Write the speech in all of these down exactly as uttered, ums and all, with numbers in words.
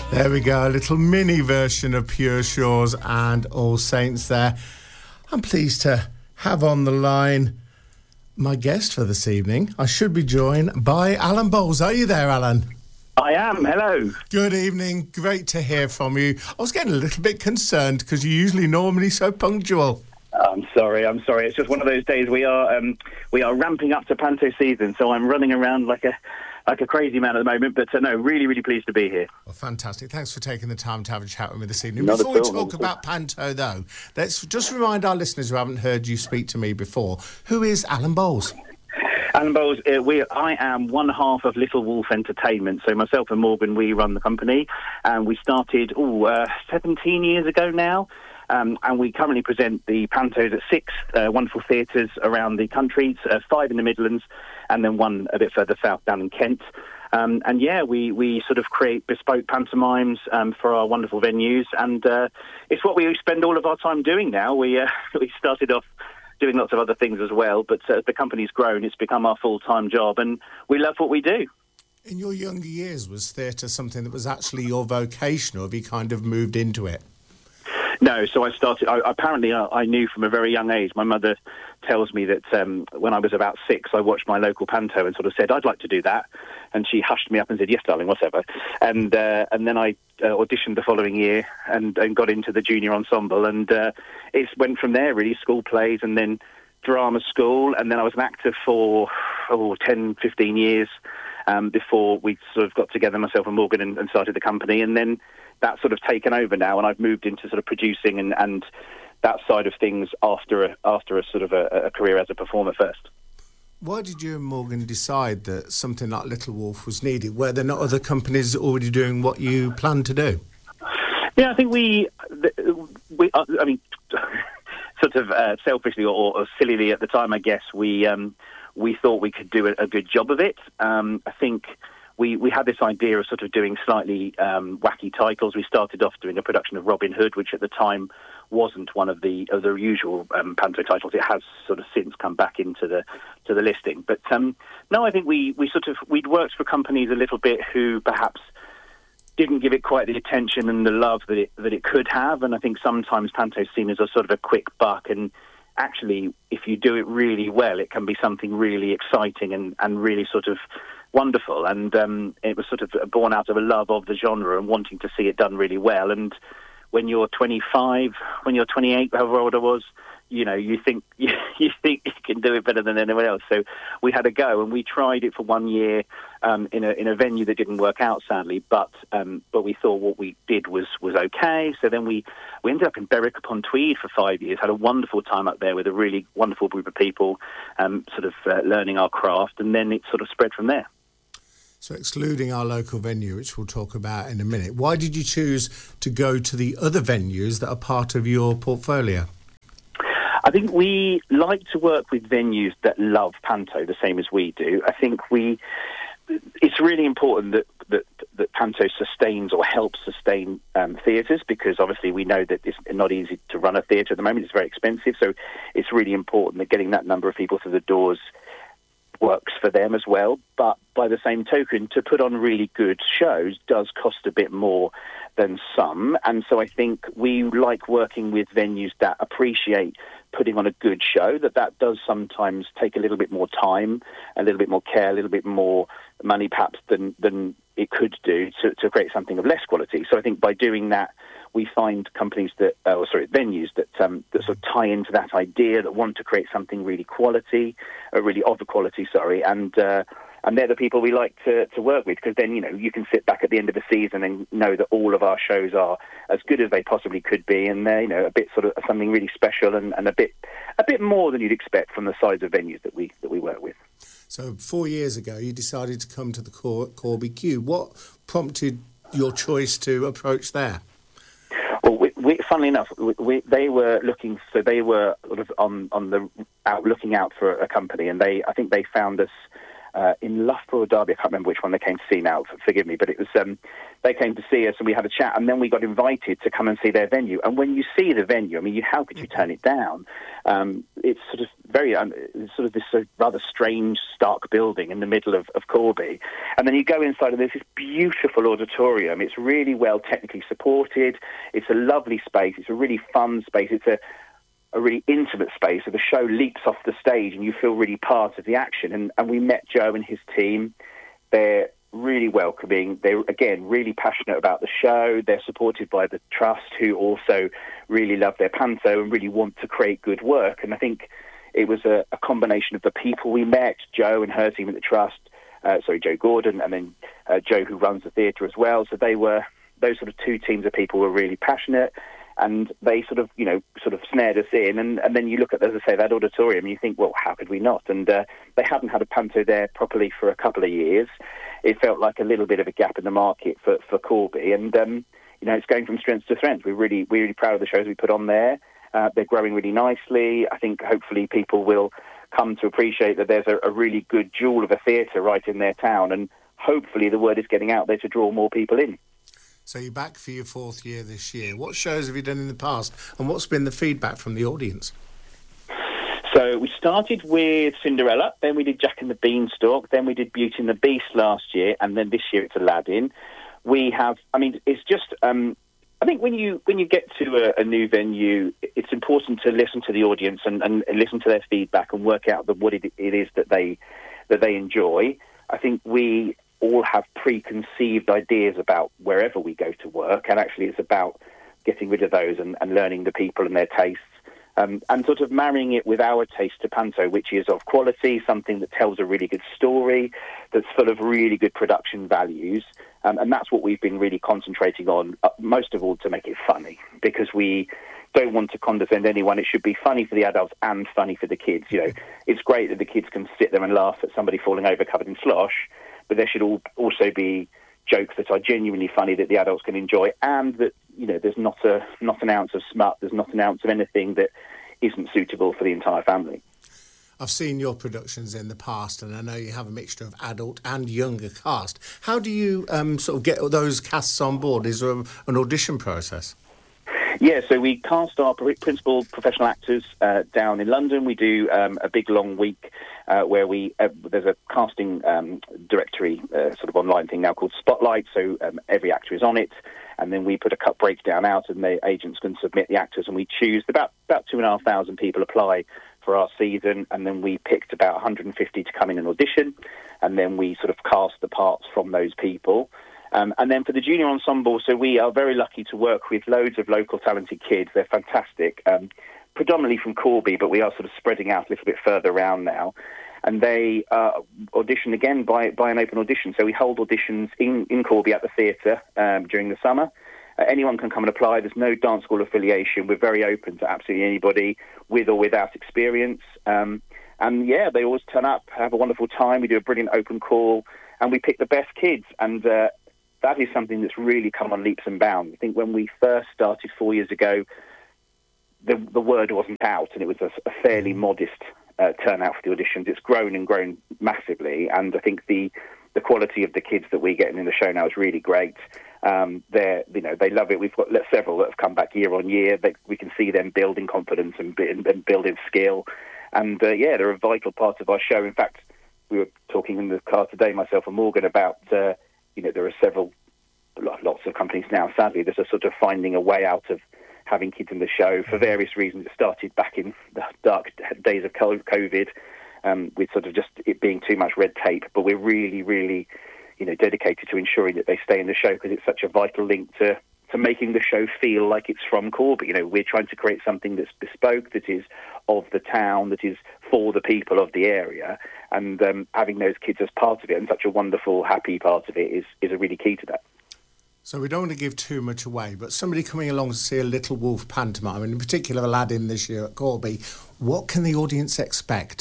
There we go, a little mini version of Pure Shores and All Saints there. I'm pleased to have on the line my guest for this evening. I should be joined by Alan Bowles. Are you there, Alan? I am, hello. Good evening, great to hear from you. I was getting a little bit concerned because you're usually normally so punctual. I'm sorry, I'm sorry. It's just one of those days we are um, we are ramping up to Panto season, so I'm running around like a like a crazy man at the moment, but uh, no, really, really pleased to be here. Well, fantastic. Thanks for taking the time to have a chat with me this evening. Not Before we all, talk about Panto, though, let's just remind our listeners who haven't heard you speak to me before, who is Alan Bowles? Alan Bowles, uh, we, I am one half of Little Wolf Entertainment. So myself and Morgan, we run the company, and we started ooh, uh, seventeen years ago now. Um, and we currently present the Pantos at six uh, wonderful theatres around the country, uh, five in the Midlands, and then one a bit further south down in Kent. Um, and yeah, we, we sort of create bespoke pantomimes um, for our wonderful venues, and uh, it's what we spend all of our time doing now. We uh, we started off doing lots of other things as well, but uh, as the company's grown, it's become our full-time job, and we love what we do. In your younger years, was theatre something that was actually your vocation, or have you kind of moved into it? No, so I started, I, apparently I, I knew from a very young age. My mother tells me that um, when I was about six, I watched my local panto and sort of said, I'd like to do that. And she hushed me up and said, yes, darling, whatever. And uh, and then I uh, auditioned the following year and, and got into the junior ensemble. And uh, it went from there, really, school plays and then drama school. And then I was an actor for oh, ten, fifteen years um, before we sort of got together, myself and Morgan, and, and started the company. And then that's sort of taken over now, and I've moved into sort of producing and, and that side of things after a, after a sort of a, a career as a performer first. Why did you and Morgan decide that something like Little Wolf was needed? Were there not other companies already doing what you planned to do? Yeah, I think we, we I mean, sort of uh, selfishly or, or sillily at the time, I guess, we um, we thought we could do a, a good job of it. Um, I think We we had this idea of sort of doing slightly um, wacky titles. We started off doing a production of Robin Hood, which at the time wasn't one of the of the usual um, panto titles. It has sort of since come back into the to the listing. But um, no, I think we, we sort of we'd worked for companies a little bit who perhaps didn't give it quite the attention and the love that it that it could have. And I think sometimes panto's seen as a sort of a quick buck. And actually, if you do it really well, it can be something really exciting and, and really sort of wonderful. And um, it was sort of born out of a love of the genre and wanting to see it done really well. And when you're twenty-five, when you're twenty-eight, however old I was, you know, you think you, you think you can do it better than anyone else. So we had a go, and we tried it for one year um, in a in a venue that didn't work out, sadly. But um, but we thought what we did was was okay. So then we we ended up in Berwick upon Tweed for five years. Had a wonderful time up there with a really wonderful group of people, um, sort of uh, learning our craft, and then it sort of spread from there. So excluding our local venue, which we'll talk about in a minute, why did you choose to go to the other venues that are part of your portfolio? I think we like to work with venues that love panto the same as we do. I think we, it's really important that, that, that panto sustains or helps sustain um, theatres, because obviously we know that it's not easy to run a theatre at the moment. It's very expensive. So it's really important that getting that number of people through the doors works for them as well. But by the same token, to put on really good shows does cost a bit more than some. And so I think we like working with venues that appreciate putting on a good show, that that does sometimes take a little bit more time, a little bit more care, a little bit more money perhaps than, than it could do to, to create something of less quality. So I think by doing that, we find companies that, uh, or sorry, venues that um, that sort of tie into that idea, that want to create something really quality, uh, really of the quality, sorry, and uh, and they're the people we like to, to work with, because then, you know, you can sit back at the end of the season and know that all of our shows are as good as they possibly could be, and they're, you know, a bit sort of something really special and, and a bit a bit more than you'd expect from the size of venues that we that we work with. So four years ago, you decided to come to the Cor- Corby Q. What prompted your choice to approach there? Well, we, we, funnily enough, we, we, they were looking, so they were sort of on, on the out looking out for a company, and they, I think they found us uh, in Loughborough or Derby. I can't remember which one they came to see now. Forgive me, but it was um, they came to see us and we had a chat, and then we got invited to come and see their venue. And when you see the venue, I mean, you, how could you turn it down? Um, it's sort of very, um, it's sort of this uh, rather strange, stark building in the middle of, of Corby. And then you go inside and there's this beautiful auditorium. It's really well technically supported. It's a lovely space. It's a really fun space. It's a a really intimate space, so the show leaps off the stage and you feel really part of the action. And, and we met Joe and his team. They're really welcoming. They're, again, really passionate about the show. They're supported by the Trust, who also really love their panto and really want to create good work. And I think it was a, a combination of the people we met, Joe and her team at the Trust, uh, sorry, Joe Gordon, and then uh, Joe, who runs the theatre as well. So they were, those sort of two teams of people were really passionate. And they sort of, you know, sort of snared us in. And, and then you look at, as I say, that auditorium and you think, well, how could we not? And uh, they hadn't had a panto there properly for a couple of years. It felt like a little bit of a gap in the market for, for Corby. And, um, you know, it's going from strength to strength. We're really, we're really proud of the shows we put on there. Uh, they're growing really nicely. I think hopefully people will come to appreciate that there's a, a really good jewel of a theatre right in their town. And hopefully the word is getting out there to draw more people in. So you're back for your fourth year this year. What shows have you done in the past, and what's been the feedback from the audience? So we started with Cinderella, then we did Jack and the Beanstalk, then we did Beauty and the Beast last year, and then this year it's Aladdin. We have, I mean, it's just, um, I think when you when you get to a, a new venue, it's important to listen to the audience and, and, and listen to their feedback and work out the, what it, it is that they that they enjoy. I think we all have preconceived ideas about wherever we go to work, and actually it's about getting rid of those and, and learning the people and their tastes, um, and sort of marrying it with our taste to panto, which is of quality, something that tells a really good story, that's full of really good production values, um, and that's what we've been really concentrating on, uh, most of all to make it funny, because we don't want to condescend anyone. It should be funny for the adults and funny for the kids. You know, it's great that the kids can sit there and laugh at somebody falling over covered in slosh, but there should all also be jokes that are genuinely funny that the adults can enjoy, and that, you know, there's not a not an ounce of smut, there's not an ounce of anything that isn't suitable for the entire family. I've seen your productions in the past, and I know you have a mixture of adult and younger cast. How do you um, sort of get those casts on board? Is there an audition process? Yeah, so we cast our principal professional actors uh, down in London. We do um, a big long week uh, where we uh, there's a casting um, directory uh, sort of online thing now called Spotlight. So um, every actor is on it, and then we put a cut breakdown out, and the agents can submit the actors, and we choose about about two and a half thousand people apply for our season, and then we picked about one hundred fifty to come in and audition, and then we sort of cast the parts from those people. Um, and then for the junior ensemble, so we are very lucky to work with loads of local talented kids. They're fantastic, um, predominantly from Corby, but we are sort of spreading out a little bit further around now. And they uh, audition again by, by an open audition. So we hold auditions in, in Corby at the theatre um, during the summer. Uh, anyone can come and apply. There's no dance school affiliation. We're very open to absolutely anybody with or without experience. Um, and yeah, they always turn up, have a wonderful time. We do a brilliant open call, and we pick the best kids. And uh, that is something that's really come on leaps and bounds. I think when we first started four years ago, the, the word wasn't out, and it was a, a fairly modest uh, turnout for the auditions. It's grown and grown massively, and I think the the quality of the kids that we're getting in the show now is really great. Um, they're, you know, they love it. We've got several that have come back year on year. They, we can see them building confidence and, and building skill, and uh, yeah, they're a vital part of our show. In fact, we were talking in the car today, myself and Morgan, about uh, you know, there are several, lots of companies now, sadly, that are sort of finding a way out of having kids in the show for various reasons. It started back in the dark days of COVID, um, with sort of just it being too much red tape. But we're really, really, you know, dedicated to ensuring that they stay in the show, because it's such a vital link to, to making the show feel like it's from Corby. You know, we're trying to create something that's bespoke, that is of the town, that is for the people of the area, and um, having those kids as part of it, and such a wonderful, happy part of it, is, is a really key to that. So we don't want to give too much away, but somebody coming along to see a Little Wolf pantomime, and in particular Aladdin this year at Corby, what can the audience expect?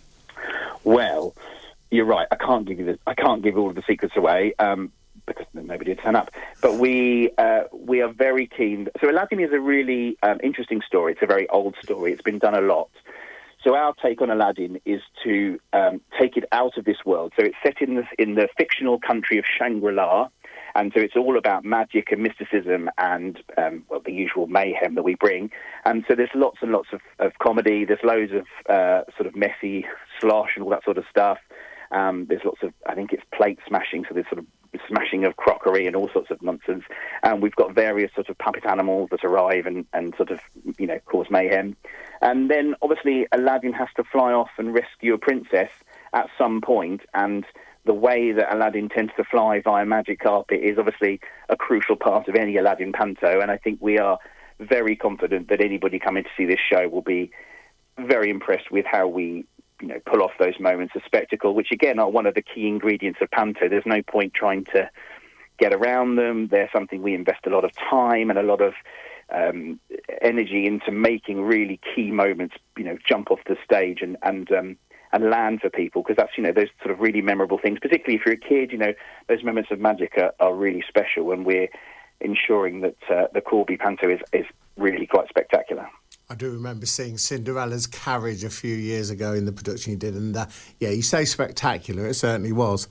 Well, you're right. I can't give you the, I can't give all of the secrets away, um, because nobody would turn up. But we uh, we are very keen. So Aladdin is a really um, interesting story. It's a very old story. It's been done a lot. So our take on Aladdin is to um, take it out of this world. So it's set in the, in the fictional country of Shangri-La, And so it's all about magic and mysticism and um, well, the usual mayhem that we bring. And so there's lots and lots of, of comedy. There's loads of uh, sort of messy slosh and all that sort of stuff. Um, there's lots of, I think it's plate smashing, so there's sort of smashing of crockery and all sorts of nonsense. And we've got various sort of puppet animals that arrive and, and sort of, you know, cause mayhem. And then, obviously, Aladdin has to fly off and rescue a princess at some point, and the way that Aladdin tends to fly via magic carpet is obviously a crucial part of any Aladdin panto, and I think we are very confident that anybody coming to see this show will be very impressed with how we, you know, pull off those moments of spectacle, which again are one of the key ingredients of panto. There's no point trying to get around them. They're something we invest a lot of time and a lot of um, energy into making really key moments, you know, jump off the stage and and um, and land for people, because that's, you know, those sort of really memorable things, particularly if you're a kid. You know, those moments of magic are, are really special, and we're ensuring that uh, the Corby panto is, is really quite spectacular. I do remember seeing Cinderella's carriage a few years ago in the production you did, and uh, yeah, you say spectacular, it certainly was.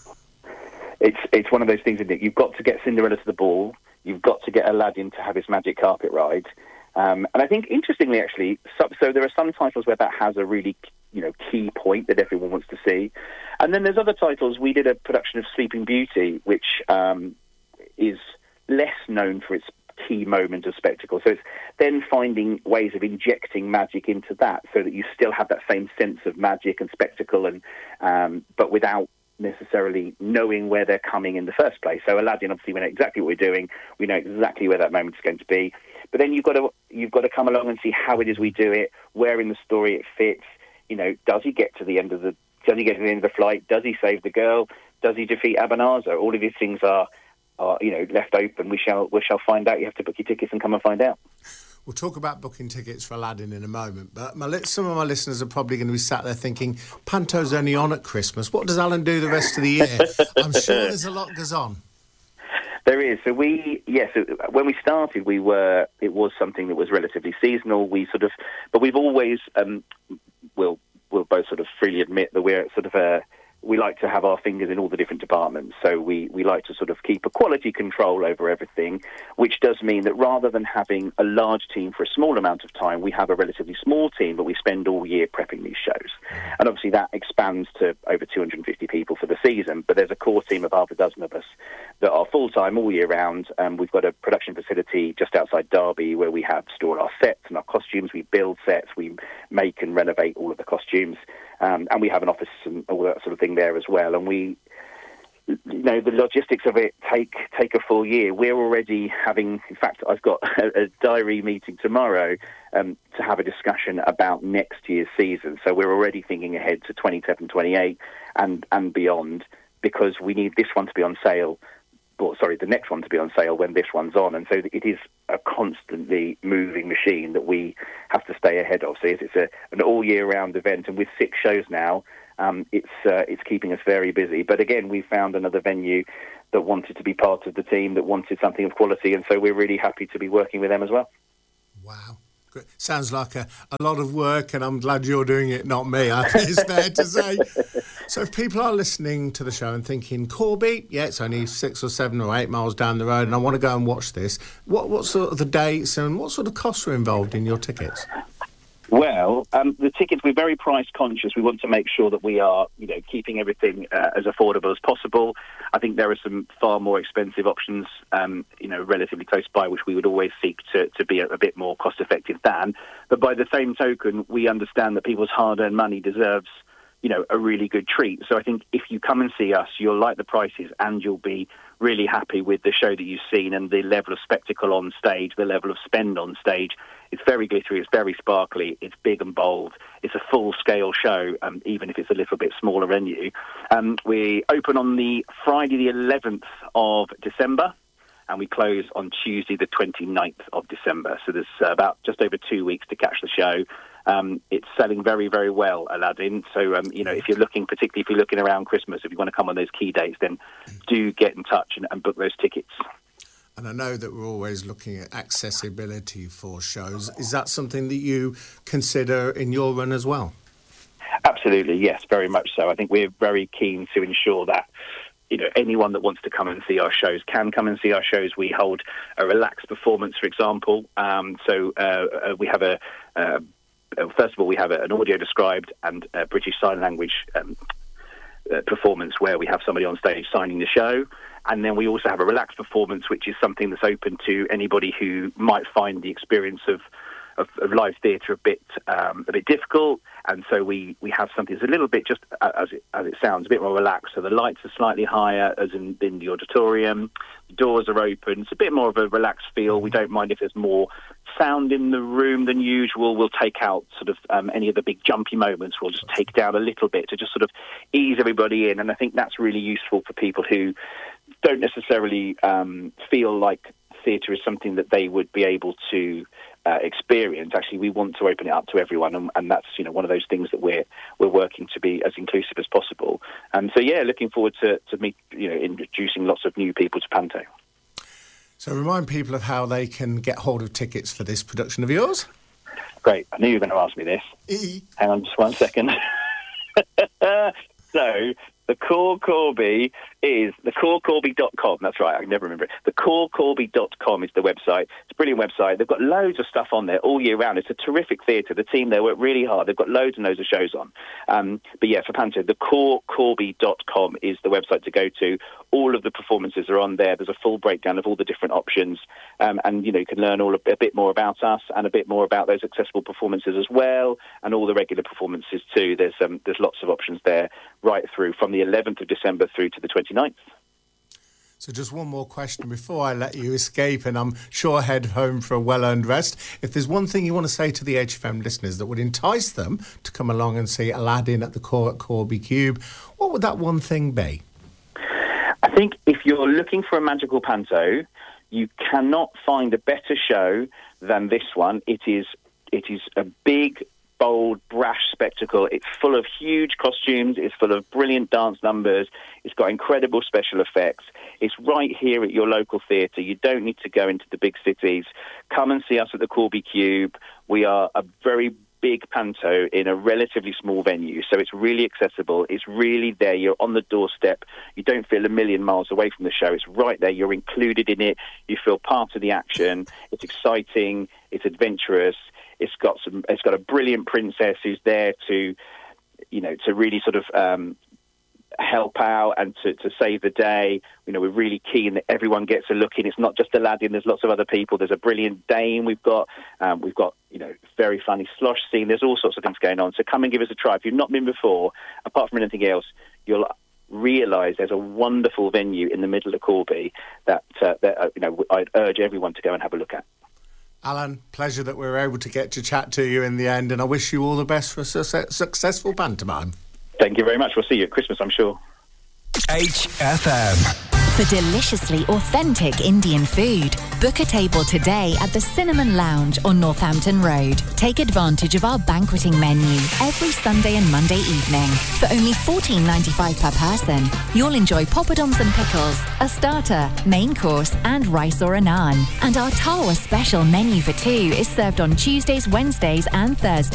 It's it's one of those things, isn't it? You've got to get Cinderella to the ball, you've got to get Aladdin to have his magic carpet ride, um, and I think, interestingly, actually, so, so there are some titles where that has a really, you know, key point that everyone wants to see, and then there's other titles. We did a production of Sleeping Beauty, which um, is less known for its key moment of spectacle. So it's then finding ways of injecting magic into that so that you still have that same sense of magic and spectacle, and um, but without necessarily knowing where they're coming in the first place. So Aladdin, obviously, we know exactly what we're doing. We know exactly where that moment is going to be. But then you've got to you've got to come along and see how it is we do it, where in the story it fits. You know, does he get to the end of the does he get to the end of the flight? Does he save the girl? Does he defeat Abanazar? All of these things are are, you know, left open. We shall we shall find out. You have to book your tickets and come and find out. We'll talk about booking tickets for Aladdin in a moment, but my, some of my listeners are probably going to be sat there thinking, Panto's only on at Christmas. What does Alan do the rest of the year? I'm sure there's a lot goes on. There is. So we, yes, when we started, we were, it was something that was relatively seasonal. We sort of, but we've always, um, we'll, we'll both sort of freely admit that we're sort of a, we like to have our fingers in all the different departments. So we, we like to sort of keep a quality control over everything, which does mean that rather than having a large team for a small amount of time, we have a relatively small team, but we spend all year prepping these shows. And obviously that expands to over two hundred fifty people for the season, but there's a core team of half a dozen of us that are full-time all year round. Um, we've got a production facility just outside Derby where we have stored our sets and our costumes. We build sets, we make and renovate all of the costumes. Um, and we have an office and all that sort of thing there as well. And we, you know, the logistics of it take take a full year. We're already having, in fact, I've got a, a diary meeting tomorrow um, to have a discussion about next year's season. So we're already thinking ahead to twenty-seven, twenty-eight and, and beyond, because we need this one to be on sale. Or, sorry, the next one to be on sale when this one's on. And so it is a constantly moving machine that we have to stay ahead of. So it's a, an all-year-round event, and with six shows now, um, it's uh, it's keeping us very busy. But again, we found another venue that wanted to be part of the team, that wanted something of quality, and so we're really happy to be working with them as well. Wow. Sounds like a, a lot of work, and I'm glad you're doing it, not me, I think it's fair to say. So if people are listening to the show and thinking, Corby, yeah, it's only six or seven or eight miles down the road and I want to go and watch this, what, what sort of the dates and what sort of costs are involved in your tickets? Well, um, the tickets, we're very price conscious. We want to make sure that we are, you know, keeping everything uh, as affordable as possible. I think there are some far more expensive options, um, you know, relatively close by, which we would always seek to, to be a, a bit more cost effective than. But by the same token, we understand that people's hard-earned money deserves, you know, a really good treat. So I think if you come and see us, you'll like the prices and you'll be really happy with the show that you've seen and the level of spectacle on stage, the level of spend on stage. It's very glittery, it's very sparkly, it's big and bold. It's a full-scale show, um, even if it's a little bit smaller venue. Um, we open on the Friday the eleventh of December, and we close on Tuesday the twenty-ninth of December. So there's uh, about just over two weeks to catch the show. Um, it's selling very, very well, Aladdin. So, um, you know, if you're looking, particularly if you're looking around Christmas, if you want to come on those key dates, then do get in touch and, and book those tickets. And I know that we're always looking at accessibility for shows. Is that something that you consider in your run as well? Absolutely, yes, very much so. I think we're very keen to ensure that you know, anyone that wants to come and see our shows can come and see our shows. We hold a relaxed performance, for example. Um, so uh, we have a, uh, first of all, we have an audio described and a British Sign Language um, uh, performance where we have somebody on stage signing the show. And then we also have a relaxed performance, which is something that's open to anybody who might find the experience of Of, of live theatre a bit um, a bit difficult, and so we, we have something that's a little bit, just as it as it sounds, a bit more relaxed. So the lights are slightly higher, as in, in the auditorium. The doors are open. It's a bit more of a relaxed feel. We don't mind if there's more sound in the room than usual. We'll take out sort of um, any of the big jumpy moments. We'll just take down a little bit to just sort of ease everybody in. And I think that's really useful for people who don't necessarily um, feel like theatre is something that they would be able to uh, experience. Actually, we want to open it up to everyone, and, and that's, you know, one of those things that we're we're working to be as inclusive as possible. And so, yeah, looking forward to to meet, you know, introducing lots of new people to Panto. So, remind people of how they can get hold of tickets for this production of yours. Great. I knew you were going to ask me this. E- Hang on, just one second. So, the Core Corby is the core corby dot com. That's right, I can never remember it. the core corby dot com is the website. It's a brilliant website. They've got loads of stuff on there all year round. It's a terrific theatre. The team there work really hard. They've got loads and loads of shows on. Um, but yeah, for Panto, the core corby dot com is the website to go to. All of the performances are on there. There's a full breakdown of all the different options. Um, and, you know, you can learn all a, a bit more about us and a bit more about those accessible performances as well, and all the regular performances too. There's um, there's lots of options there right through from the eleventh of December through to the twenty-ninth. So just one more question before I let you escape, and I'm sure head home for a well-earned rest. If there's one thing you want to say to the H F M listeners that would entice them to come along and see Aladdin at the Core at Corby Cube, what would that one thing be? I think if you're looking for a magical panto, you cannot find a better show than this one. It is it is a big, bold, brash spectacle. It's full of huge costumes. It's full of brilliant dance numbers. It's got incredible special effects. It's right here at your local theatre. You don't need to go into the big cities. Come and see us at the Corby Cube. We are a very big panto in a relatively small venue, so it's really accessible. It's really there. You're on the doorstep. You don't feel a million miles away from the show. It's right there. You're included in it. You feel part of the action. It's exciting. It's adventurous. It's got some. It's got a brilliant princess who's there to, you know, to really sort of um, help out and to, to save the day. You know, we're really keen that everyone gets a look in. It's not just Aladdin. There's lots of other people. There's a brilliant dame we've got. Um, we've got, you know, very funny slosh scene. There's all sorts of things going on. So come and give us a try. If you've not been before, apart from anything else, you'll realise there's a wonderful venue in the middle of Corby that, uh, that uh, you know, I'd urge everyone to go and have a look at. Alan, pleasure that we were able to get to chat to you in the end, and I wish you all the best for a su- successful pantomime. Thank you very much. We'll see you at Christmas, I'm sure. H F M. For deliciously authentic Indian food, book a table today at the Cinnamon Lounge on Northampton Road. Take advantage of our banqueting menu every Sunday and Monday evening. For only fourteen ninety-five per person, you'll enjoy poppadoms and pickles, a starter, main course and rice or a naan. And our Tawa special menu for two is served on Tuesdays, Wednesdays and Thursdays.